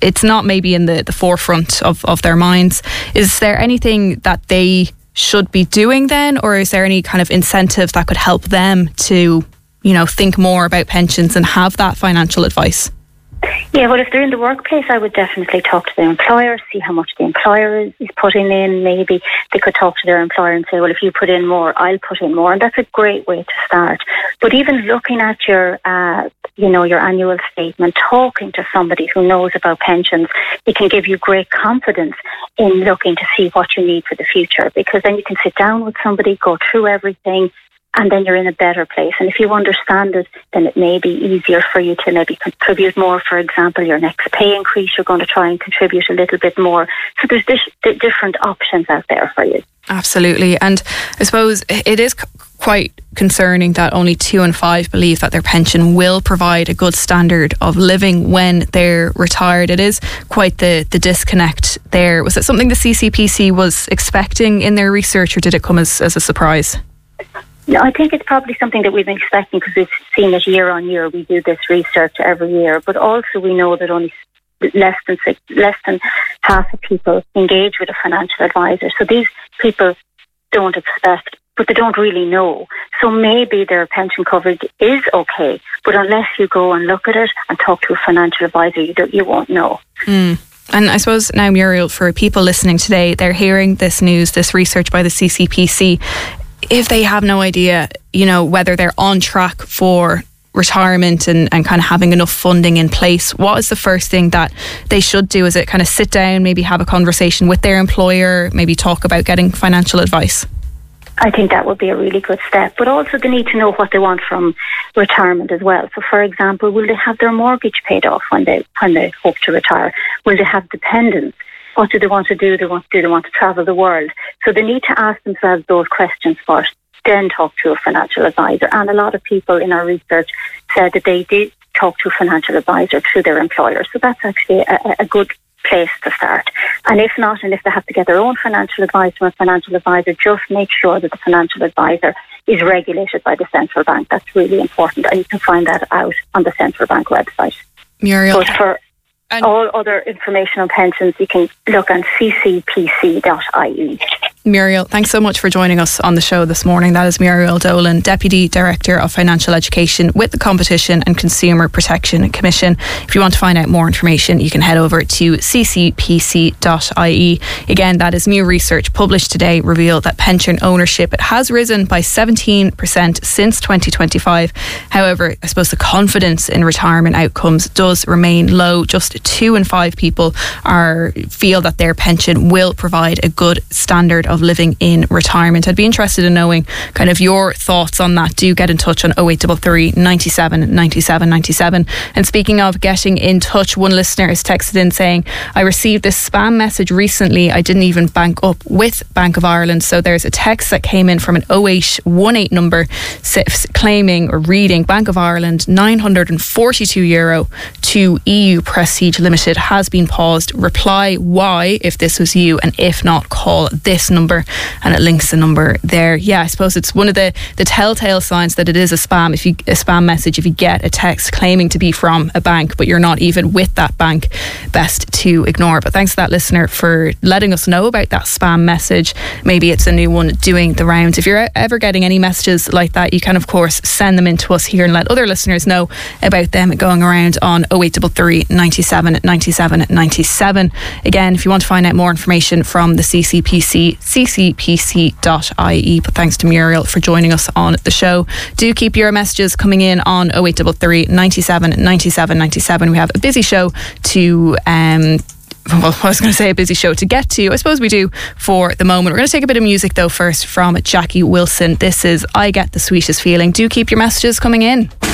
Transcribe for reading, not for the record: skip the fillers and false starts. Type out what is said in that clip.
it's not maybe in the forefront of their minds. Is there anything that they should be doing then, or is there any kind of incentive that could help them to, think more about pensions and have that financial advice? Yeah, well, if they're in the workplace, I would definitely talk to their employer, see how much the employer is putting in. Maybe they could talk to their employer and say, well, if you put in more, I'll put in more. And that's a great way to start. But even looking at your annual statement, talking to somebody who knows about pensions, it can give you great confidence in looking to see what you need for the future, because then you can sit down with somebody, go through everything, and then you're in a better place. And if you understand it, then it may be easier for you to maybe contribute more. For example, your next pay increase, you're going to try and contribute a little bit more. So there's different options out there for you. Absolutely. And I suppose it is quite concerning that only 2 in 5 believe that their pension will provide a good standard of living when they're retired. It is quite the disconnect there. Was it something the CCPC was expecting in their research, or did it come as a surprise? No, I think it's probably something that we've been expecting, because we've seen it year on year. We do this research every year, but also we know that only less than half of people engage with a financial advisor. So these people don't expect, but they don't really know. So maybe their pension coverage is okay, but unless you go and look at it and talk to a financial advisor, you won't know. And I suppose now, Muriel, for people listening today, they're hearing this news, this research by the CCPC. If they have no idea, whether they're on track for retirement and kind of having enough funding in place, what is the first thing that they should do? Is it kind of sit down, maybe have a conversation with their employer, maybe talk about getting financial advice? I think that would be a really good step. But also they need to know what they want from retirement as well. So, for example, will they have their mortgage paid off when they hope to retire? Will they have dependents? What do they want to do? Do they want to travel the world? So they need to ask themselves those questions first, then talk to a financial advisor. And a lot of people in our research said that they did talk to a financial advisor through their employer. So that's actually a good place to start. And if not, and if they have to get their own financial advice from a financial advisor, just make sure that the financial advisor is regulated by the central bank. That's really important. And you can find that out on the central bank website. Muriel. But for all other information on pensions, you can look on ccpc.ie. Muriel, thanks so much for joining us on the show this morning. That is Muriel Dolan, Deputy Director of Financial Education with the Competition and Consumer Protection Commission. If you want to find out more information, you can head over to ccpc.ie. Again, that is new research published today, revealed that pension ownership has risen by 17% since 2025. However, I suppose the confidence in retirement outcomes does remain low. Just 2 in 5 people feel that their pension will provide a good standard of living in retirement. I'd be interested in knowing kind of your thoughts on that. Do get in touch on 0833 97 97 97. And speaking of getting in touch, one listener has texted in saying, I received this spam message recently. I didn't even bank up with Bank of Ireland. So there's a text that came in from an 0818 number claiming or reading, Bank of Ireland, €942 to EU Prestige Limited has been paused. Reply why if this was you, and if not, call this number. And it links the number there. Yeah, I suppose it's one of the telltale signs that it is a spam message. If you get a text claiming to be from a bank but you're not even with that bank, best to ignore it. But thanks to that listener for letting us know about that spam message. Maybe it's a new one doing the rounds. If you're ever getting any messages like that, you can of course send them in to us here and let other listeners know about them going around on 0833 97 97 97. Again, if you want to find out more information from the CCPC, ccpc.ie. But thanks to Muriel for joining us on the show. Do keep your messages coming in on 0833 97 97 97. We have a busy show to a busy show to get to. I suppose we do for the moment. We're going to take a bit of music though first from Jackie Wilson. This is I Get the Sweetest Feeling. Do keep your messages coming in.